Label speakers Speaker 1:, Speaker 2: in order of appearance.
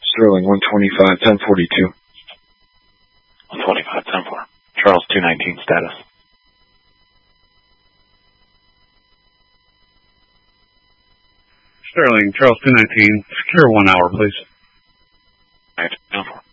Speaker 1: Sterling 125, 1042.
Speaker 2: 125, 10-4. Charles 219 status.
Speaker 3: Sterling, Charles 219, secure 1 hour, please.
Speaker 2: 10-4.